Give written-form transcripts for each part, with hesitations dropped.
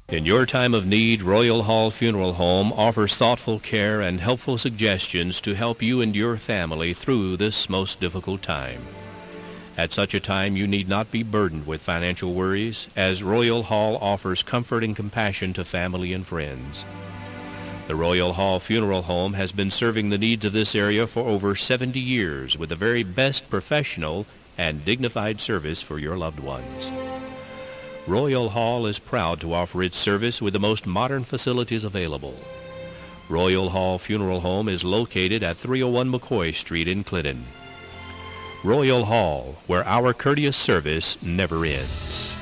In your time of need, Royal Hall Funeral Home offers thoughtful care and helpful suggestions to help you and your family through this most difficult time. At such a time, you need not be burdened with financial worries, as Royal Hall offers comfort and compassion to family and friends. The Royal Hall Funeral Home has been serving the needs of this area for over 70 years with the very best professional and dignified service for your loved ones. Royal Hall is proud to offer its service with the most modern facilities available. Royal Hall Funeral Home is located at 301 McCoy Street in Clinton. Royal Hall, where our courteous service never ends.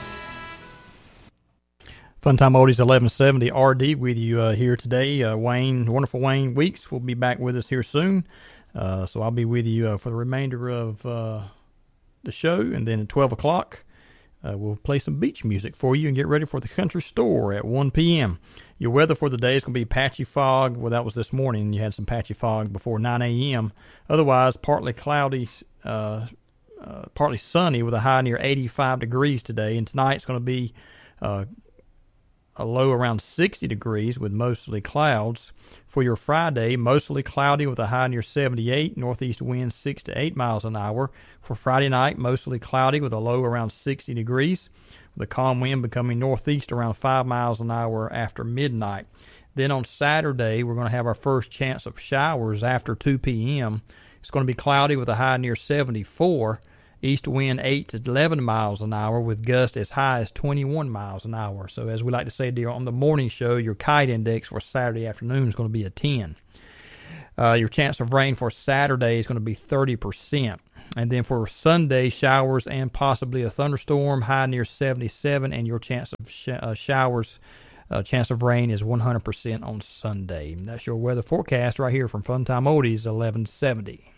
Funtime Oldies 1170 RD with you here today. Wonderful Wayne Weeks will be back with us here soon. So I'll be with you for the remainder of the show, and then at 12 o'clock, we'll play some beach music for you and get ready for the country store at 1 p.m. Your weather for the day is going to be patchy fog. Well, that was this morning. You had some patchy fog before 9 a.m. Otherwise, partly cloudy, partly sunny with a high near 85 degrees today. And tonight it's going to be a low around 60 degrees with mostly clouds. For your Friday, mostly cloudy with a high near 78, northeast winds 6 to 8 miles an hour. For Friday night, mostly cloudy with a low around 60 degrees, with a calm wind becoming northeast around 5 miles an hour after midnight. Then on Saturday, we're going to have our first chance of showers after 2 p.m. It's going to be cloudy with a high near 74, east wind 8 to 11 miles an hour with gusts as high as 21 miles an hour. So as we like to say, dear, on the morning show, your kite index for Saturday afternoon is going to be a 10. Your chance of rain for Saturday is going to be 30%. And then for Sunday, showers and possibly a thunderstorm, high near 77, and your chance of showers, chance of rain is 100% on Sunday. And that's your weather forecast right here from Funtime Oldies 1170.